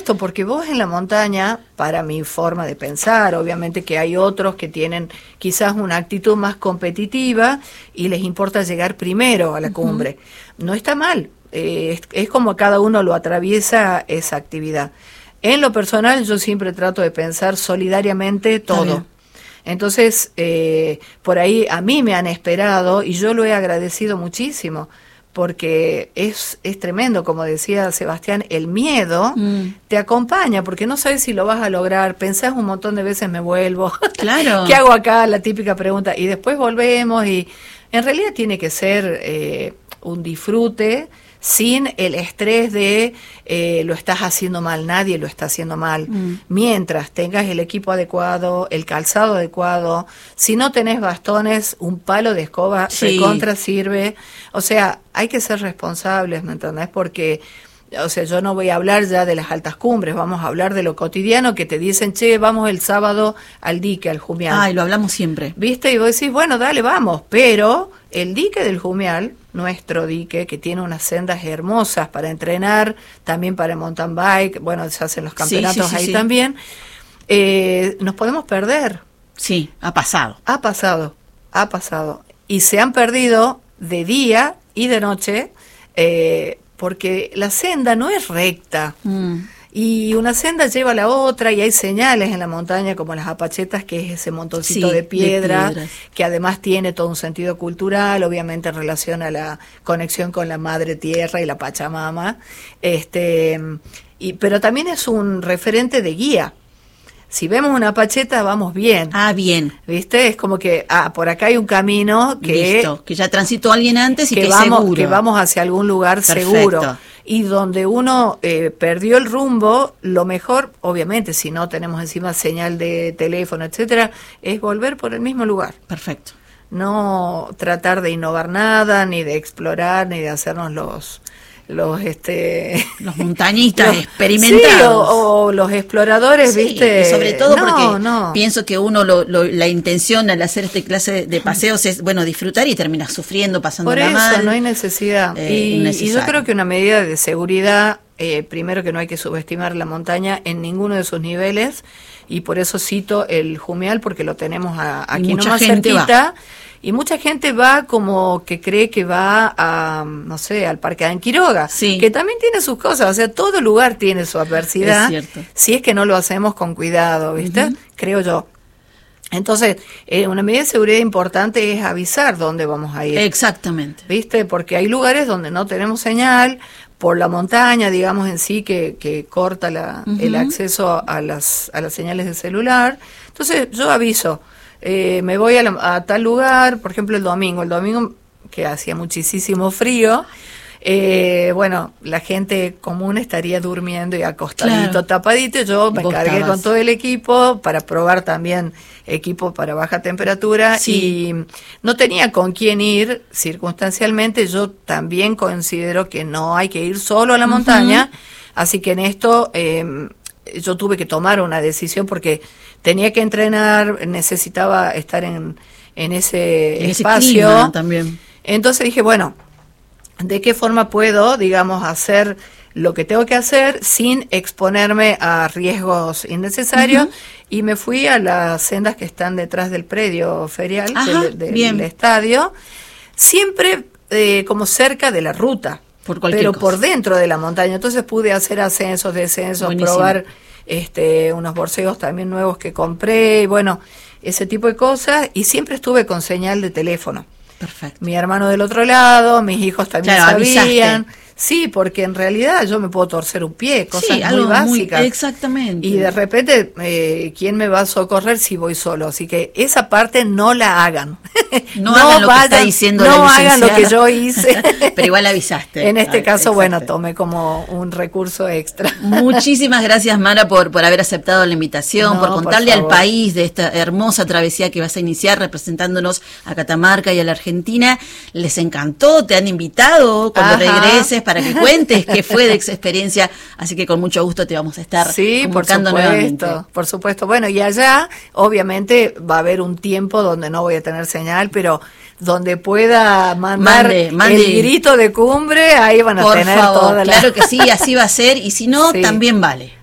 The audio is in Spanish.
supuesto, porque vos en la montaña, para mi forma de pensar, obviamente que hay otros que tienen quizás una actitud más competitiva y les importa llegar primero a la cumbre. No está mal, es como cada uno lo atraviesa esa actividad. En lo personal, yo siempre trato de pensar solidariamente todo. Entonces, por ahí a mí me han esperado y yo lo he agradecido muchísimo, porque es tremendo, como decía Sebastián, el miedo te acompaña, porque no sabes si lo vas a lograr, pensás un montón de veces, me vuelvo, claro. ¿Qué hago acá? La típica pregunta, y después volvemos, y en realidad tiene que ser un disfrute, sin el estrés de lo estás haciendo mal, nadie lo está haciendo mal. Mientras tengas el equipo adecuado, el calzado adecuado, si no tenés bastones, un palo de escoba recontra sirve. O sea, hay que ser responsables, ¿me entendés? Porque, o sea, yo no voy a hablar ya de las altas cumbres, vamos a hablar de lo cotidiano, que te dicen, che, vamos el sábado al dique, al Jumial. Ay, lo hablamos siempre. ¿Viste? Y vos decís, bueno, dale, vamos, pero el dique del Jumial, nuestro dique, que tiene unas sendas hermosas para entrenar, también para mountain bike, bueno, se hacen los campeonatos ahí también, nos podemos perder. Sí, ha pasado. Ha pasado. Y se han perdido de día y de noche, porque la senda no es recta. Y una senda lleva a la otra y hay señales en la montaña como las apachetas, que es ese montoncito de piedra, que además tiene todo un sentido cultural, obviamente en relación a la conexión con la madre tierra y la Pachamama, pero también es un referente de guía. Si vemos una apacheta, vamos bien. Bien. ¿Viste? Es como que, por acá hay un camino Listo, que ya transitó alguien antes y que vamos, seguro. Que vamos hacia algún lugar seguro. Y donde uno perdió el rumbo, lo mejor, obviamente, si no tenemos encima señal de teléfono, etcétera, es volver por el mismo lugar. Perfecto. No tratar de innovar nada, ni de explorar, ni de hacernos los montañistas experimentados. O los exploradores, ¿viste? Y sobre todo porque pienso que uno la intención al hacer esta clase de paseos es, bueno, disfrutar y terminas sufriendo, pasándola mal. Por eso no hay necesidad. Y yo creo que una medida de seguridad, primero que no hay que subestimar la montaña en ninguno de sus niveles, y por eso cito el Jumial, porque lo tenemos aquí nomás cerquita. Y mucha gente va como que cree que va a, no sé, al Parque de Quiroga, que también tiene sus cosas, o sea, todo lugar tiene su adversidad, si es que no lo hacemos con cuidado, ¿viste? Creo yo. Entonces, una medida de seguridad importante es avisar dónde vamos a ir. Exactamente. ¿Viste? Porque hay lugares donde no tenemos señal, por la montaña, digamos, en sí, que corta el acceso a las señales del celular. Entonces, yo aviso. Me voy a tal lugar, por ejemplo el domingo que hacía muchísimo frío, bueno, la gente común estaría durmiendo y acostadito, tapadito, yo me cargué con todo el equipo para probar también equipo para baja temperatura y no tenía con quién ir circunstancialmente. Yo también considero que no hay que ir solo a la montaña, así que en esto yo tuve que tomar una decisión porque tenía que entrenar, necesitaba estar en ese espacio. Clima también. Entonces dije, bueno, ¿de qué forma puedo, digamos, hacer lo que tengo que hacer sin exponerme a riesgos innecesarios? Y me fui a las sendas que están detrás del predio ferial, del estadio, siempre como cerca de la ruta. Pero por dentro de la montaña. Entonces pude hacer ascensos, descensos, buenísimo. Probar unos borseos también nuevos que compré, y bueno, ese tipo de cosas, y siempre estuve con señal de teléfono. Perfecto. Mi hermano del otro lado, mis hijos también sabían. Avisaste. Sí, porque en realidad yo me puedo torcer un pie, cosas muy básicas. Exactamente. Y de repente, ¿quién me va a socorrer si voy solo? Así que esa parte no la hagan. No hagan lo que está diciendo la licenciada. No hagan lo que yo hice. Pero igual avisaste. En este caso, bueno, tomé como un recurso extra. Muchísimas gracias, Mara, por haber aceptado la invitación, por contarle al país de esta hermosa travesía que vas a iniciar representándonos a Catamarca y a la Argentina. Les encantó, te han invitado cuando regreses para que cuentes qué fue de esa experiencia, así que con mucho gusto te vamos a estar convocando nuevamente. Por supuesto. Bueno, y allá obviamente va a haber un tiempo donde no voy a tener señal, pero donde pueda mandar el grito de cumbre, ahí van a tener toda la... Claro que sí, así va a ser, y si no, también vale.